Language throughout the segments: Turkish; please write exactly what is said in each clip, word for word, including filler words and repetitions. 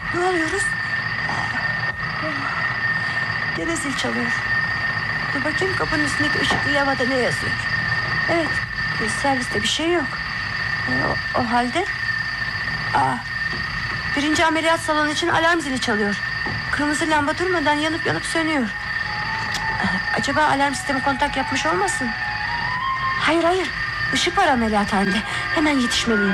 Ne oluyoruz? Gene zil çalıyor. Dur bakayım, kapının üstündeki ışıklı lavada ne yazıyor? Evet, serviste bir şey yok. O, o halde Aa, birinci ameliyat salonu için alarm zili çalıyor. Kırmızı lamba durmadan yanıp yanıp sönüyor. Acaba alarm sistemi kontak yapmış olmasın? Hayır hayır, ışık var ameliyathanede. Hemen yetişmeliyim.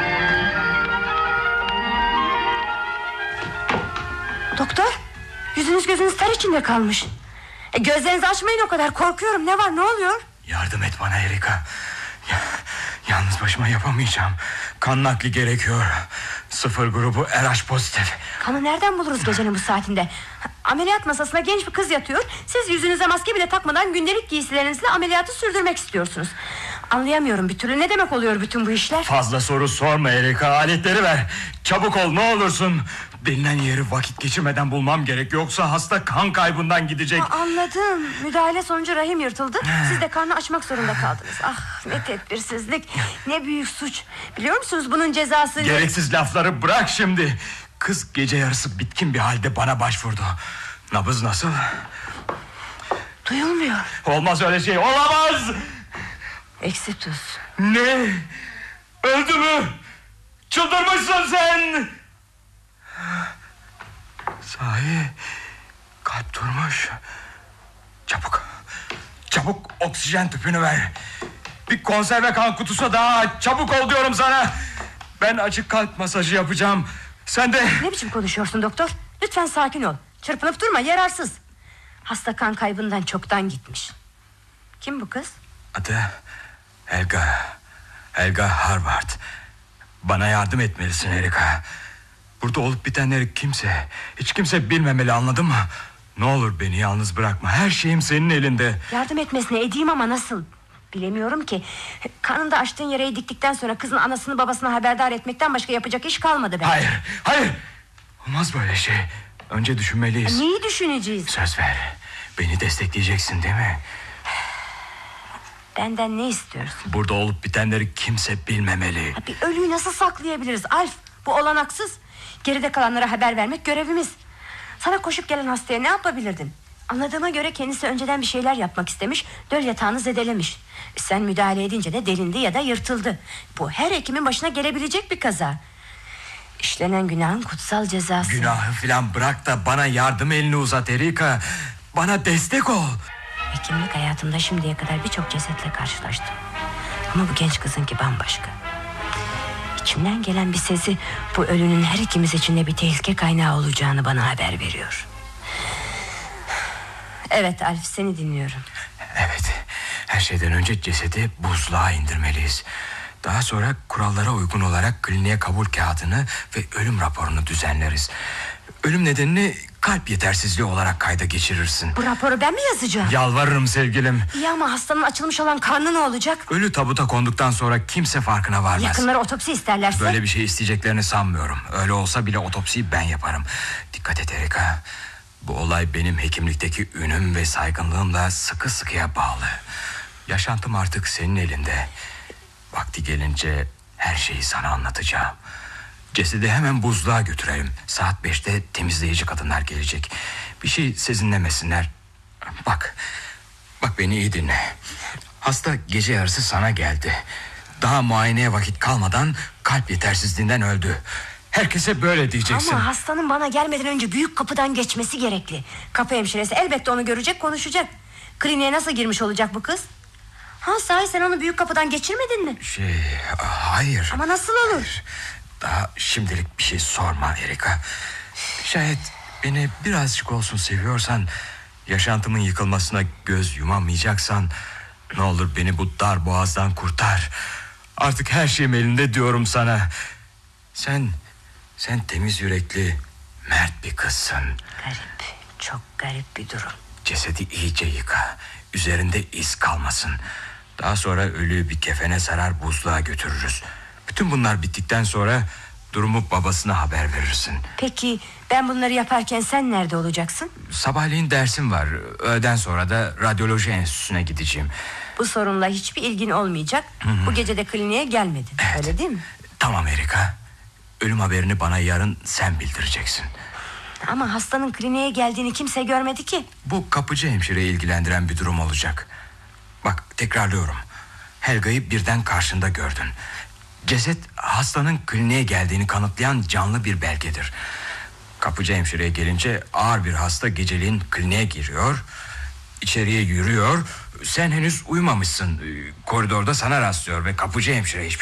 Doktor, yüzünüz gözünüz ter içinde kalmış. e, Gözlerinizi açmayın, o kadar korkuyorum. Ne var, ne oluyor? Yardım et bana Erika. Ya, yalnız başıma yapamayacağım. Kan nakli gerekiyor. Sıfır grubu R H pozitif. Kanı nereden buluruz gecenin bu saatinde? Ameliyat masasına genç bir kız yatıyor. Siz yüzünüze maske bile takmadan gündelik giysilerinizle ameliyatı sürdürmek istiyorsunuz. Anlayamıyorum bir türlü, ne demek oluyor bütün bu işler? Fazla soru sorma Erika, aletleri ver. Çabuk ol ne olursun. Denilen yeri vakit geçirmeden bulmam gerek. Yoksa hasta kan kaybından gidecek. Ha, anladım, müdahale sonucu rahim yırtıldı. Siz de karnı açmak zorunda kaldınız. Ah, ne tedbirsizlik, ne büyük suç. Biliyor musunuz bunun cezası? Gereksiz lafları bırak şimdi. Kız gece yarısı bitkin bir halde bana başvurdu. Nabız nasıl? Duyulmuyor. Olmaz öyle şey, olamaz. Eksi tuz. Ne? Öldü mü? Çıldırmışsın sen. Sahi kalp durmuş. Çabuk Çabuk oksijen tüpünü ver. Bir konserve kan kutusu daha. Çabuk ol diyorum sana. Ben açık kalp masajı yapacağım. Sen de... Ne biçim konuşuyorsun doktor? Lütfen sakin ol. Çırpınıp durma, yararsız. Hasta kan kaybından çoktan gitmiş. Kim bu kız? Adı Helga. Helga Harvard. Bana yardım etmelisin Erika. Burada olup bitenleri kimse, hiç kimse bilmemeli, anladın mı? Ne olur beni yalnız bırakma. Her şeyim senin elinde. Yardım etmesine edeyim ama nasıl? Bilemiyorum ki. Karnında açtığın yarayı diktikten sonra kızın anasını babasına haberdar etmekten başka yapacak iş kalmadı belki. Hayır, hayır. Olmaz böyle şey. Önce düşünmeliyiz. Neyi düşüneceğiz? Söz ver. Beni destekleyeceksin değil mi? Benden ne istiyorsun? Burada olup bitenleri kimse bilmemeli. Ha, bir ölüyü nasıl saklayabiliriz Alf? Bu olanaksız. Geride kalanlara haber vermek görevimiz. Sana koşup gelen hastaya ne yapabilirdin? Anladığıma göre kendisi önceden bir şeyler yapmak istemiş, döl yatağını zedelemiş. Sen müdahale edince de delindi ya da yırtıldı. Bu her hekimin başına gelebilecek bir kaza. İşlenen günahın kutsal cezası. Günahı filan bırak da bana yardım elini uzat Erika. Bana destek ol. Hekimlik hayatımda şimdiye kadar birçok cesetle karşılaştım. Ama bu genç kızınki bambaşka. İçimden gelen bir sesi bu ölünün her ikimiz için de bir tehlike kaynağı olacağını bana haber veriyor. Evet Alf, seni dinliyorum. Evet, her şeyden önce cesedi buzluğa indirmeliyiz. Daha sonra kurallara uygun olarak kliniğe kabul kağıdını ve ölüm raporunu düzenleriz. Ölüm nedenini kalp yetersizliği olarak kayda geçirirsin. Bu raporu ben mi yazacağım? Yalvarırım sevgilim. İyi ama hastanın açılmış olan karnı ne olacak? Ölü tabuta konduktan sonra kimse farkına varmaz. Yakınları otopsi isterlerse? Böyle bir şey isteyeceklerini sanmıyorum. Öyle olsa bile otopsiyi ben yaparım. Dikkat et Erika. Bu olay benim hekimlikteki ünüm ve saygınlığımla sıkı sıkıya bağlı. Yaşantım artık senin elinde. Vakti gelince her şeyi sana anlatacağım. Cesedi hemen buzluğa götürelim. Saat beşte temizleyici kadınlar gelecek. Bir şey sezinlemesinler. Bak, bak beni iyi dinle. Hasta gece yarısı sana geldi. Daha muayeneye vakit kalmadan kalp yetersizliğinden öldü. Herkese böyle diyeceksin. Ama hastanın bana gelmeden önce büyük kapıdan geçmesi gerekli. Kapı hemşiresi elbette onu görecek, konuşacak. Kliniğe nasıl girmiş olacak bu kız? Ha sahi, sen onu büyük kapıdan geçirmedin mi? Şey, hayır. Ama nasıl olur? Hayır. Daha şimdilik bir şey sorma Erika. Şayet beni birazcık olsun seviyorsan, yaşantımın yıkılmasına göz yumamayacaksan, ne olur beni bu dar boğazdan kurtar. Artık her şeyim elinde diyorum sana. Sen, sen temiz yürekli, mert bir kızsın. Garip, çok garip bir durum. Cesedi iyice yıka. Üzerinde iz kalmasın. Daha sonra ölüyü bir kefene sarar buzluğa götürürüz. Bütün bunlar bittikten sonra durumu babasına haber verirsin. Peki ben bunları yaparken sen nerede olacaksın? Sabahleyin dersim var. Öğleden sonra da radyoloji enstitüsüne gideceğim. Bu sorunla hiçbir ilgin olmayacak. Hı-hı. Bu gece de kliniğe gelmedin, evet. Öyle değil mi? Tamam Erika. ölüm haberini bana yarın sen bildireceksin. Ama hastanın kliniğe geldiğini kimse görmedi ki. Bu kapıcı hemşireyi ilgilendiren bir durum olacak. Bak, tekrarlıyorum. Helga'yı birden karşında gördün. Ceset hastanın kliniğe geldiğini kanıtlayan canlı bir belgedir. Kapıcı hemşireye gelince ağır bir hasta geceliğin kliniğe giriyor, içeriye yürüyor. Sen henüz uyumamışsın. Koridorda sana rastlıyor ve kapıcı hemşire hiçbir